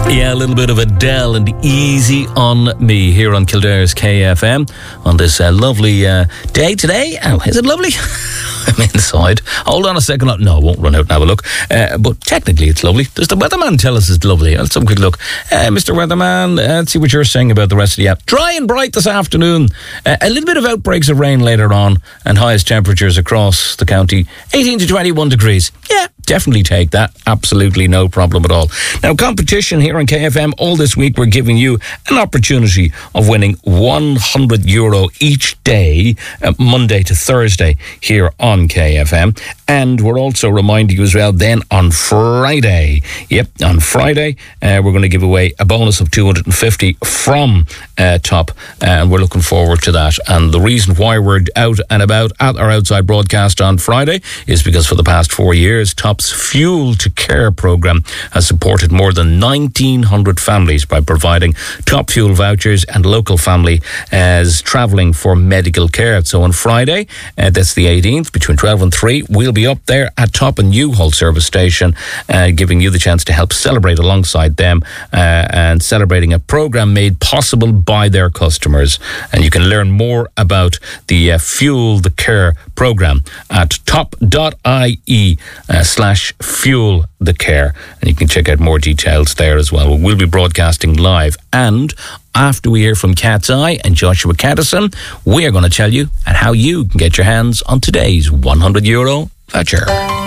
Yeah, a little bit of Adele and Easy on Me here on Kildare's KFM on this lovely day today. Oh, is it lovely? I'm inside. Hold on a second. No, I won't run out and have a look. But technically it's lovely. Does the weatherman tell us it's lovely? Let's have a quick look. Mr. Weatherman, let's see what you're saying about the rest of the app. Dry and bright this afternoon. A little bit of outbreaks of rain later on, and highest temperatures across the county, 18 to 21 degrees. Yeah, definitely take that. Absolutely no problem at all. Now, competition here on KFM all this week. We're giving you an opportunity of winning €100 each day, Monday to Thursday here on KFM. And we're also reminding you as well then on Friday. Yep, on Friday, we're going to give away a bonus of 250 from Top. And we're looking forward to that. And the reason why we're out and about at our outside broadcast on Friday is because for the past 4 years, Top's Fuel to Care program has supported more than 1,900 families by providing Top Fuel vouchers and local family as travelling for medical care. So on Friday, that's the 18th, between 12 and 3, we'll be up there at Top and U-Haul service station, giving you the chance to help celebrate alongside them and celebrating a program made possible by their customers. And you can learn more about the Fuel the Care program at top.ie/fuel the care, and you can check out more details there as well. We'll be broadcasting live, and after we hear from Cat's Eye and Joshua Caddison, we are going to tell you how you can get your hands on today's €100 voucher.